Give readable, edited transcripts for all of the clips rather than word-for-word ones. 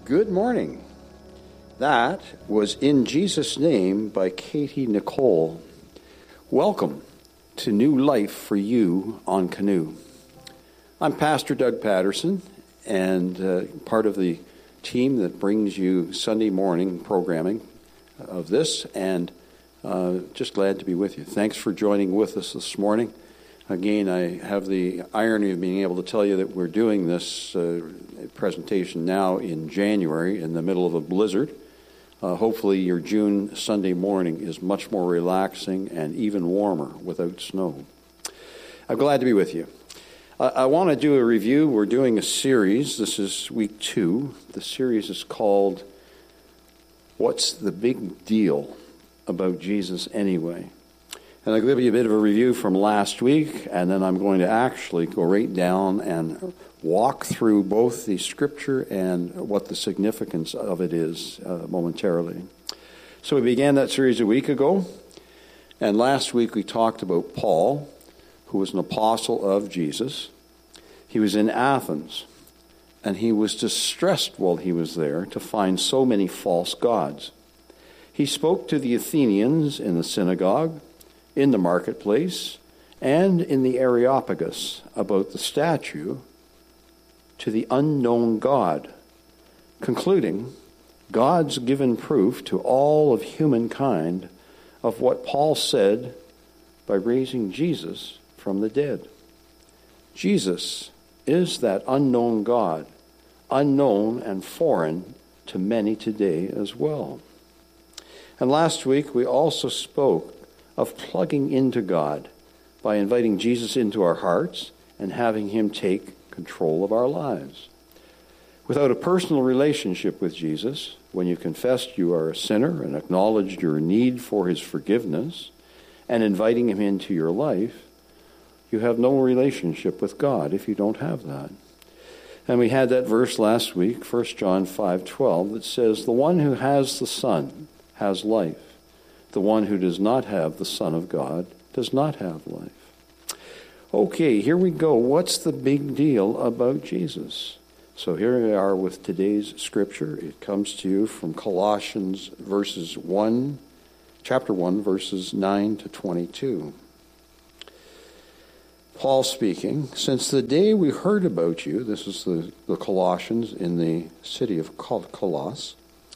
Good morning. That was In Jesus' Name by Katie Nicole. Welcome to New Life for You on Canoe. I'm Pastor Doug Patterson, and part of the team that brings you Sunday morning programming of this, and just glad to be with you. Thanks for joining with us this morning. Again, I have the irony of being able to tell you that we're doing this presentation now in January in the middle of a blizzard. Hopefully your June Sunday morning is much more relaxing and even warmer without snow. I'm glad to be with you. I want to do a review. We're doing a series. This is week 2. The series is called What's the Big Deal About Jesus Anyway? And I'll give you a bit of a review from last week, and then I'm going to actually go right down and walk through both the scripture and what the significance of it is momentarily. So we began that series a week ago, and last week we talked about Paul, who was an apostle of Jesus. He was in Athens, and he was distressed while he was there to find so many false gods. He spoke to the Athenians in the synagogue, in the marketplace, and in the Areopagus about the statue to the unknown God, concluding God's given proof to all of humankind of what Paul said by raising Jesus from the dead. Jesus is that unknown God, unknown and foreign to many today as well. And last week we also spoke of plugging into God by inviting Jesus into our hearts and having him take control of our lives. Without a personal relationship with Jesus, when you confessed you are a sinner and acknowledged your need for his forgiveness and inviting him into your life, you have no relationship with God if you don't have that. And we had that verse last week, 1 John 5:12, that says, "The one who has the Son has life. The one who does not have the Son of God does not have life." Okay, here we go. What's the big deal about Jesus? So here we are with today's scripture. It comes to you from Colossians chapter 1, verses 9 to 22. Paul speaking, "Since the day we heard about you," this is the Colossians in the city of Colossae,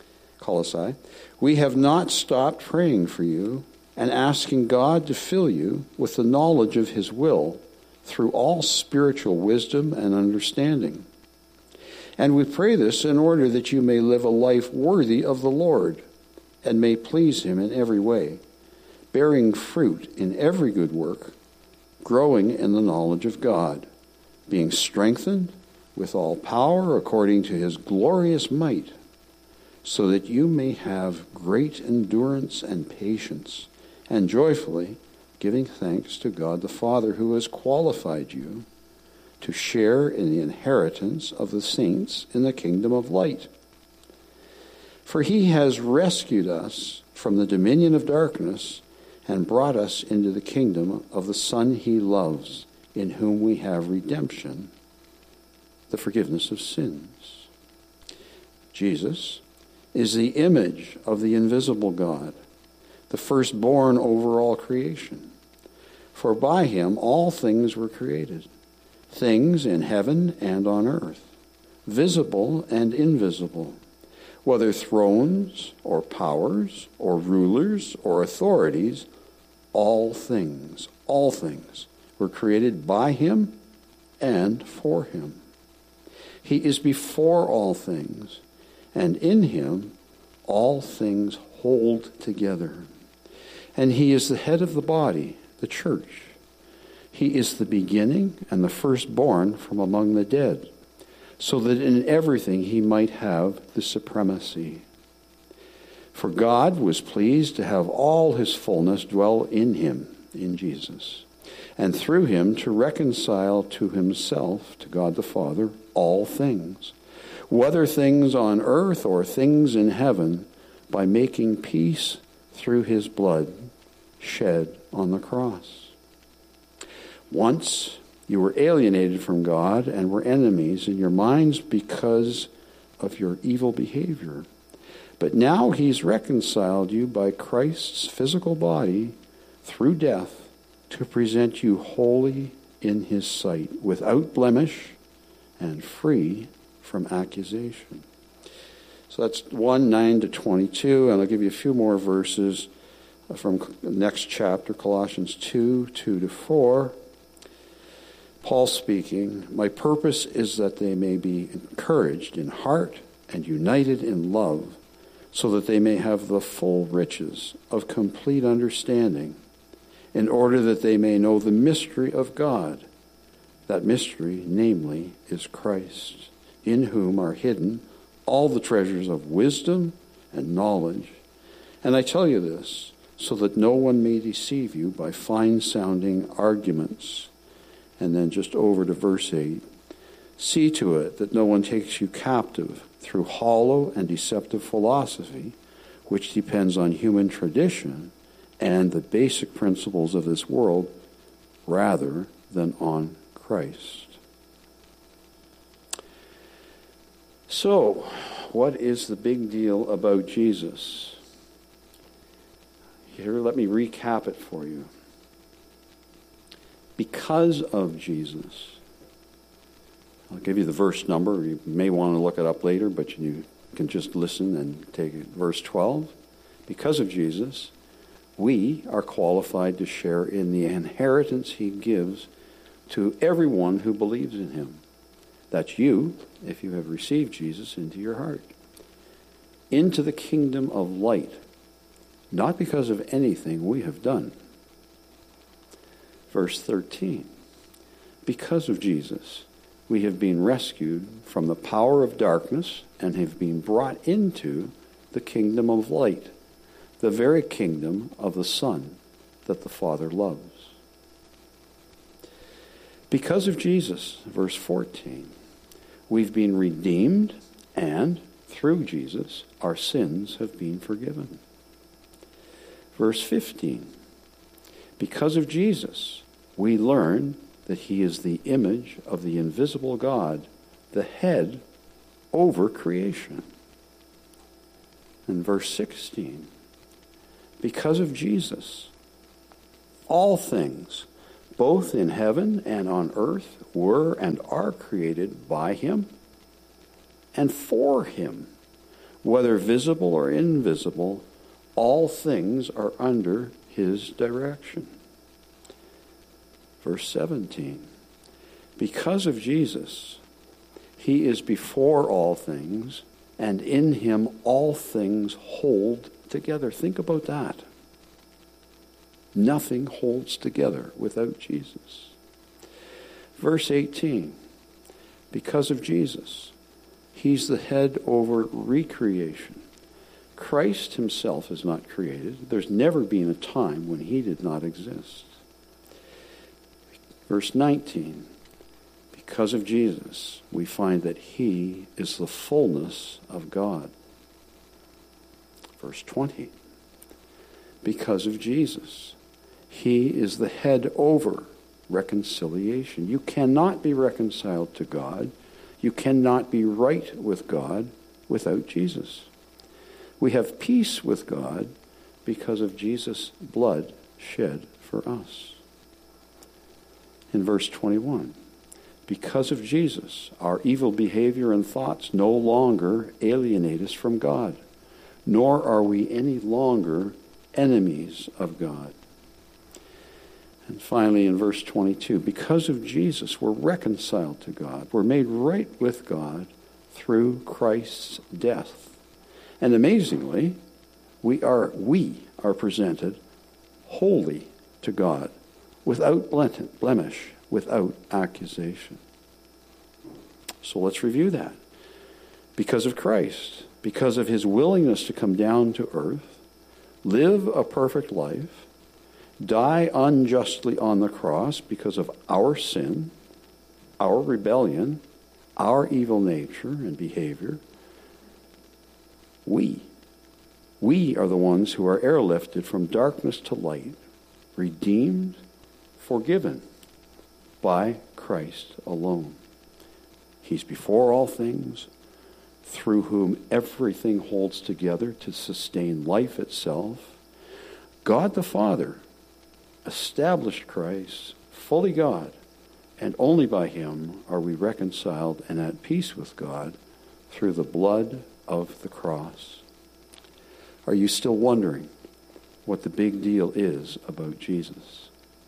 "we have not stopped praying for you and asking God to fill you with the knowledge of his will through all spiritual wisdom and understanding. And we pray this in order that you may live a life worthy of the Lord and may please him in every way, bearing fruit in every good work, growing in the knowledge of God, being strengthened with all power according to his glorious might, so that you may have great endurance and patience, and joyfully giving thanks to God the Father who has qualified you to share in the inheritance of the saints in the kingdom of light. For he has rescued us from the dominion of darkness and brought us into the kingdom of the Son he loves, in whom we have redemption, the forgiveness of sins." Jesus is the image of the invisible God, the firstborn over all creation. For by him all things were created, things in heaven and on earth, visible and invisible, whether thrones or powers or rulers or authorities, all things were created by him and for him. He is before all things, and in him all things hold together. And he is the head of the body, the church. He is the beginning and the firstborn from among the dead, so that in everything he might have the supremacy. For God was pleased to have all his fullness dwell in him, in Jesus, and through him to reconcile to himself, to God the Father, all things, whether things on earth or things in heaven, by making peace through his blood shed on the cross. Once you were alienated from God and were enemies in your minds because of your evil behavior. But now he's reconciled you by Christ's physical body through death to present you holy in his sight, without blemish and free from accusation. So that's 1:9-22, and I'll give you a few more verses from the next chapter, Colossians 2:2-4. Paul speaking, "My purpose is that they may be encouraged in heart and united in love, so that they may have the full riches of complete understanding, in order that they may know the mystery of God. That mystery, namely, is Christ, in whom are hidden all the treasures of wisdom and knowledge. And I tell you this, so that no one may deceive you by fine-sounding arguments." And then just over to verse 8. "See to it that no one takes you captive through hollow and deceptive philosophy, which depends on human tradition and the basic principles of this world, rather than on Christ." So, what is the big deal about Jesus? Here, let me recap it for you. Because of Jesus, I'll give you the verse number. You may want to look it up later, but you can just listen and take it. Verse 12. Because of Jesus, we are qualified to share in the inheritance he gives to everyone who believes in him. That's you, if you have received Jesus into your heart. Into the kingdom of light, not because of anything we have done. Verse 13. Because of Jesus, we have been rescued from the power of darkness and have been brought into the kingdom of light, the very kingdom of the Son that the Father loves. Because of Jesus, verse 14, we've been redeemed, and through Jesus, our sins have been forgiven. Verse 15, because of Jesus, we learn that he is the image of the invisible God, the head over creation. And verse 16, because of Jesus, all things, both in heaven and on earth, were and are created by him and for him. Whether visible or invisible, all things are under his direction. Verse 17, because of Jesus, he is before all things, and in him all things hold together. Think about that. Nothing holds together without Jesus. Verse 18, because of Jesus, he's the head over recreation. Christ himself is not created. There's never been a time when he did not exist. Verse 19, because of Jesus, we find that he is the fullness of God. Verse 20, because of Jesus, he is the head over reconciliation. You cannot be reconciled to God. You cannot be right with God without Jesus. We have peace with God because of Jesus' blood shed for us. In verse 21, because of Jesus, our evil behavior and thoughts no longer alienate us from God, nor are we any longer enemies of God. And finally, in verse 22, because of Jesus, we're reconciled to God. We're made right with God through Christ's death. And amazingly, we are presented holy to God, without blemish, without accusation. So let's review that. Because of Christ, because of his willingness to come down to earth, live a perfect life, die unjustly on the cross because of our sin, our rebellion, our evil nature and behavior, we are the ones who are airlifted from darkness to light, redeemed, forgiven by Christ alone. He's before all things. through whom everything holds together to sustain life itself, God the Father established Christ, fully God, and only by him are we reconciled and at peace with God through the blood of the cross. Are you still wondering what the big deal is about Jesus?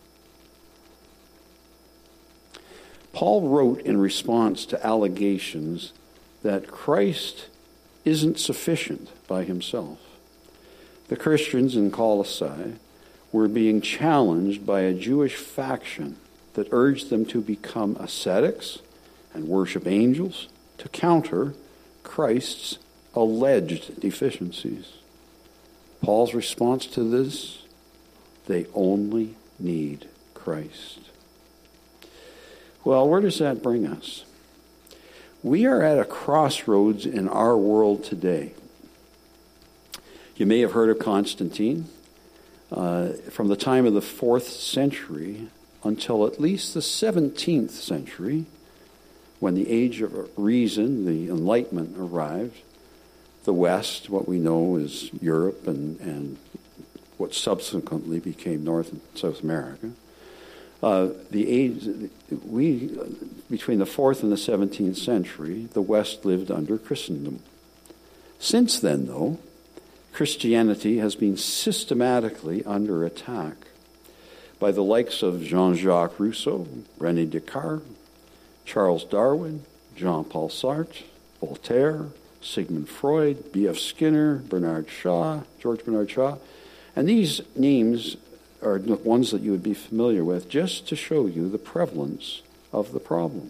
Paul wrote in response to allegations that Christ isn't sufficient by himself. The Christians in Colossae were being challenged by a Jewish faction that urged them to become ascetics and worship angels to counter Christ's alleged deficiencies. Paul's response to this: they only need Christ. Well, where does that bring us? We are at a crossroads in our world today. You may have heard of Constantine. From the time of the 4th century until at least the 17th century, when the age of reason, the Enlightenment, arrived, the West, what we know is Europe and what subsequently became North and South America, between the 4th and the 17th century, the West lived under Christendom. Since then, though, Christianity has been systematically under attack by the likes of Jean-Jacques Rousseau, René Descartes, Charles Darwin, Jean-Paul Sartre, Voltaire, Sigmund Freud, B.F. Skinner, George Bernard Shaw. And these names are the ones that you would be familiar with, just to show you the prevalence of the problem.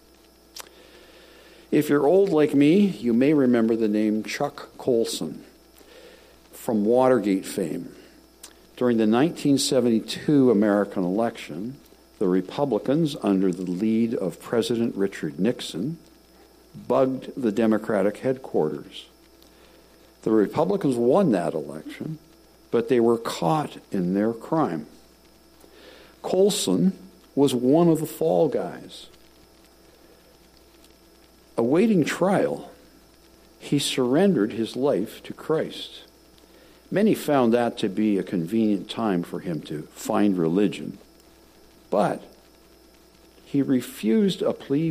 If you're old like me, you may remember the name Chuck Colson from Watergate fame. During the 1972 American election, the Republicans, under the lead of President Richard Nixon, bugged the Democratic headquarters. The Republicans won that election, but they were caught in their crime. Colson was one of the fall guys. Awaiting trial, he surrendered his life to Christ. Many found that to be a convenient time for him to find religion, but he refused a plea